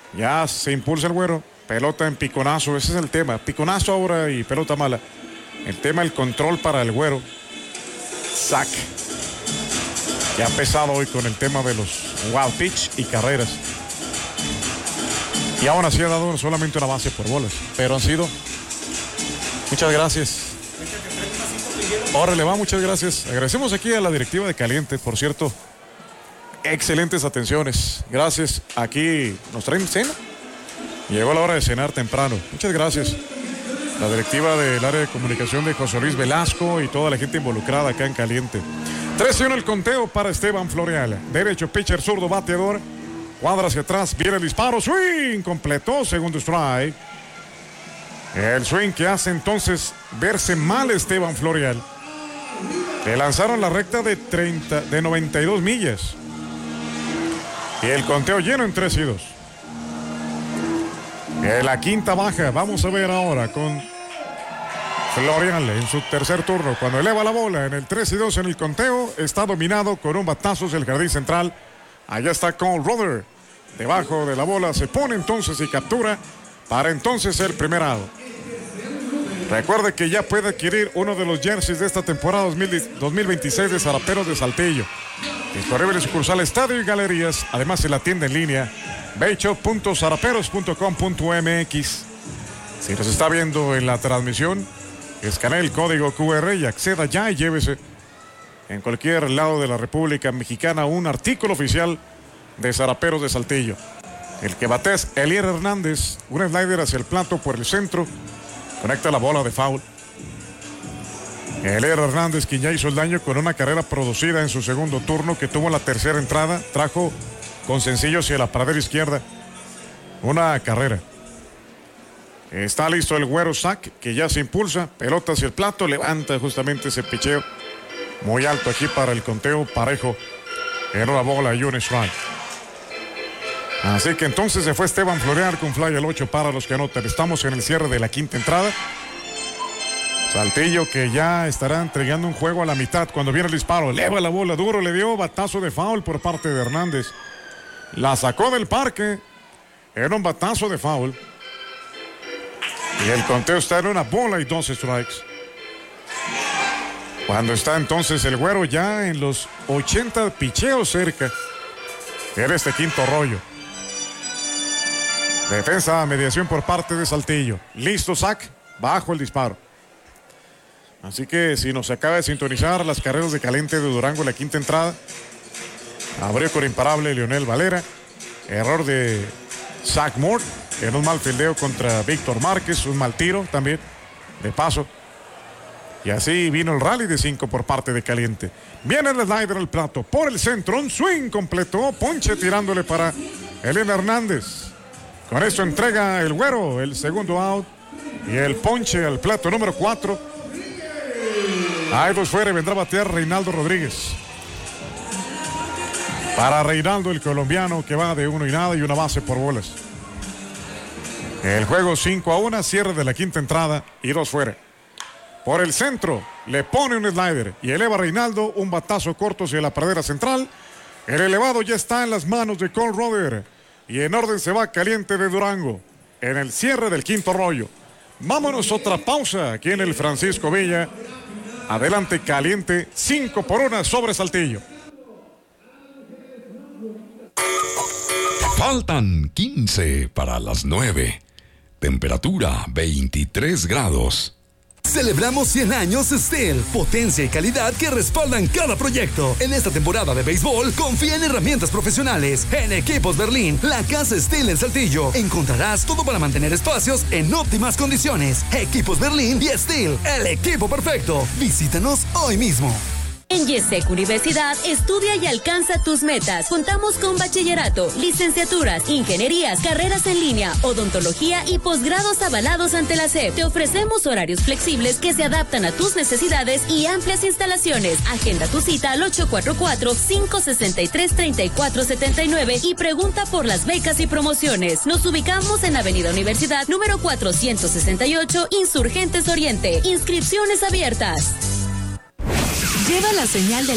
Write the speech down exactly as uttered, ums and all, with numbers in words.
Ya se impulsa el Güero. Pelota en piconazo, ese es el tema. Piconazo ahora y pelota mala. El tema, el control para el Güero. Sac. Que ha pesado hoy con el tema de los wild pitch y carreras. Y aún así ha dado solamente una base por bolas. Pero han sido. Muchas gracias. Órale, va, muchas gracias. Agradecemos aquí a la directiva de Caliente, por cierto. Excelentes atenciones. Gracias. Aquí nos traen cena. Llegó la hora de cenar temprano. Muchas gracias. La directiva del área de comunicación de José Luis Velasco y toda la gente involucrada acá en Caliente. tres y uno el conteo para Esteban Florial. Derecho, pitcher, zurdo, bateador. Cuadra hacia atrás, viene el disparo. Swing, completó, segundo strike. El swing que hace entonces verse mal Esteban Florial. Le lanzaron la recta de, treinta, de noventa y dos millas. Y el conteo lleno en tres y dos. En la quinta baja, vamos a ver ahora con Florial en su tercer turno. Cuando eleva la bola en el tres y dos en el conteo, está dominado con un batazo del jardín central. Allá está Cole Ruther. Debajo de la bola se pone entonces y captura para entonces el primer out. Recuerde que ya puede adquirir uno de los jerseys de esta temporada dos mil veintiséis de Zaraperos de Saltillo. Disponible en sucursal Estadio y Galerías. Además en la tienda en línea beicho punto zaraperos punto com punto m x. Si nos está viendo en la transmisión, escanee el código Q R y acceda ya y llévese en cualquier lado de la República Mexicana un artículo oficial de Zaraperos de Saltillo. El que batea es Elier Hernández, un slider hacia el plato por el centro, conecta la bola de foul. Elier Hernández, quien ya hizo el daño con una carrera producida en su segundo turno, que tuvo la tercera entrada, trajo con sencillo hacia la pradera izquierda una carrera. Está listo el Güero Sac, que ya se impulsa, pelota hacia el plato, levanta justamente ese picheo muy alto aquí para el conteo parejo en una bola y un strike. Así que entonces se fue Esteban Florial con fly al ocho para los que anotan. Estamos en el cierre de la quinta entrada. Saltillo que ya estará entregando un juego a la mitad cuando viene el disparo. Eleva la bola duro, le dio batazo de foul por parte de Hernández. La sacó del parque. Era un batazo de foul. Y el conteo está en una bola y dos strikes. Cuando está entonces el Güero ya en los ochenta picheos cerca de este quinto rollo. Defensa, mediación por parte de Saltillo. Listo, sac, bajo el disparo. Así que si nos acaba de sintonizar las carreras de Caliente de Durango en la quinta entrada, abrió con imparable Leonel Valera. Error de Zach Moore en un mal fildeo contra Víctor Márquez, un mal tiro también de paso. Y así vino el rally de cinco por parte de Caliente. Viene el slider al plato por el centro, un swing completo, ponche tirándole para Elier Hernández. Con eso entrega el Güero el segundo out y el ponche al plato número cuatro. Ahí dos fuera, vendrá a batear Reinaldo Rodríguez. Para Reinaldo, el colombiano, que va de uno y nada y una base por bolas. El juego cinco a uno, cierre de la quinta entrada y dos fuera. Por el centro, le pone un slider y eleva a Reinaldo un batazo corto hacia la pradera central. El elevado ya está en las manos de Cole Ruther. Y en orden se va Caliente de Durango en el cierre del quinto rollo. Vámonos otra pausa aquí en el Francisco Villa. Adelante Caliente, cinco por uno sobre Saltillo. Faltan quince para las nueve. Temperatura veintitrés grados. Celebramos cien años Steel, potencia y calidad que respaldan cada proyecto. En esta temporada de béisbol, confía en herramientas profesionales. En Equipos Berlín, la casa Steel en Saltillo, encontrarás todo para mantener espacios en óptimas condiciones. Equipos Berlín y Steel, el equipo perfecto. Visítanos hoy mismo. En Yesec Universidad, estudia y alcanza tus metas. Contamos con bachillerato, licenciaturas, ingenierías, carreras en línea, odontología y posgrados avalados ante la S E P. Te ofrecemos horarios flexibles que se adaptan a tus necesidades y amplias instalaciones. Agenda tu cita al ocho cuatro cuatro, cinco seis tres, tres cuatro siete nueve y pregunta por las becas y promociones. Nos ubicamos en Avenida Universidad, número cuatrocientos sesenta y ocho, Insurgentes Oriente. Inscripciones abiertas. Lleva la señal de